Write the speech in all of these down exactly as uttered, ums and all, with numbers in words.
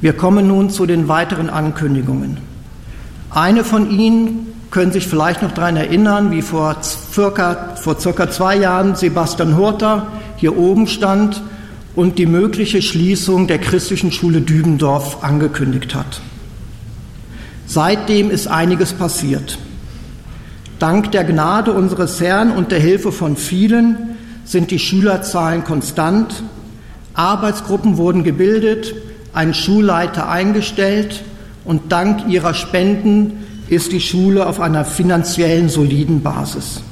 Wir kommen nun zu den weiteren Ankündigungen. Eine von Ihnen können sich vielleicht noch daran erinnern, wie vor circa, vor circa zwei Jahren Sebastian Hurter hier oben stand und die mögliche Schließung der Christlichen Schule Dübendorf angekündigt hat. Seitdem ist einiges passiert. Dank der Gnade unseres Herrn und der Hilfe von vielen sind die Schülerzahlen konstant, Arbeitsgruppen wurden gebildet, ein Schulleiter eingestellt und dank ihrer Spenden ist die Schule auf einer finanziellen soliden Basis.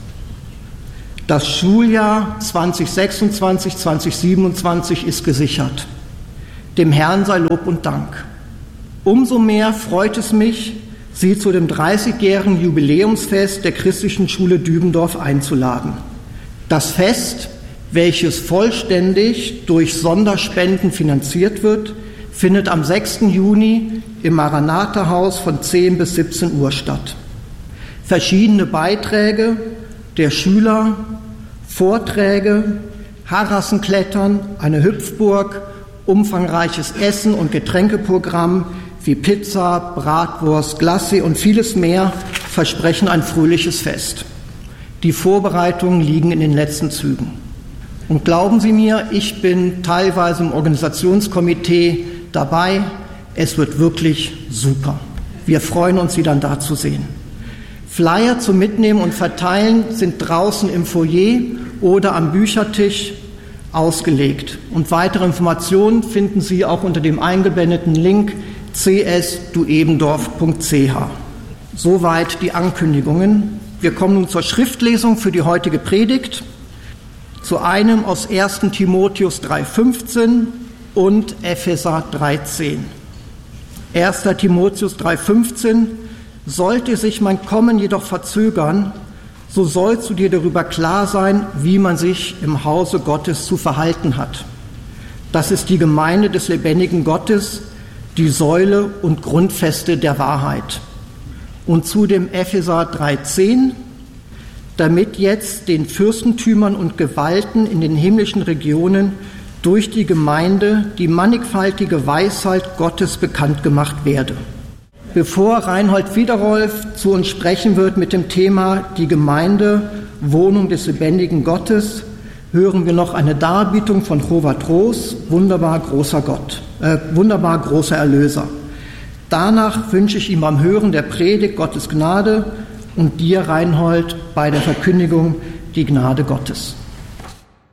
Das Schuljahr zweitausendsechsundzwanzig zweitausendsiebenundzwanzig ist gesichert. Dem Herrn sei Lob und Dank. Umso mehr freut es mich, Sie zu dem dreißigjährigen Jubiläumsfest der Christlichen Schule Dübendorf einzuladen. Das Fest, welches vollständig durch Sonderspenden finanziert wird, findet am sechsten Juni im Maranatha-Haus von zehn bis siebzehn Uhr statt. Verschiedene Beiträge der Schüler, Vorträge, Harrassenklettern, eine Hüpfburg, umfangreiches Essen- und Getränkeprogramm wie Pizza, Bratwurst, Glace und vieles mehr versprechen ein fröhliches Fest. Die Vorbereitungen liegen in den letzten Zügen. Und glauben Sie mir, ich bin teilweise im Organisationskomitee dabei. Es wird wirklich super. Wir freuen uns, Sie dann da zu sehen. Flyer zum Mitnehmen und Verteilen sind draußen im Foyer oder am Büchertisch ausgelegt. Und weitere Informationen finden Sie auch unter dem eingeblendeten Link c s duebendorf punkt c h. Soweit die Ankündigungen. Wir kommen nun zur Schriftlesung für die heutige Predigt. Zu einem aus ersten Timotheus drei fünfzehn und Epheser drei zehn. erster Timotheus drei fünfzehn: Sollte sich mein Kommen jedoch verzögern, so sollst du dir darüber klar sein, wie man sich im Hause Gottes zu verhalten hat. Das ist die Gemeinde des lebendigen Gottes, die Säule und Grundfeste der Wahrheit. Und zu dem Epheser drei zehn: Damit jetzt den Fürstentümern und Gewalten in den himmlischen Regionen durch die Gemeinde die mannigfaltige Weisheit Gottes bekannt gemacht werde. Bevor Reinhold Wiederolf zu uns sprechen wird mit dem Thema die Gemeinde, Wohnung des lebendigen Gottes, hören wir noch eine Darbietung von Howard Roos, wunderbar großer Gott, äh, wunderbar großer Erlöser. Danach wünsche ich ihm beim Hören der Predigt Gottes Gnade und dir, Reinhold, bei der Verkündigung die Gnade Gottes.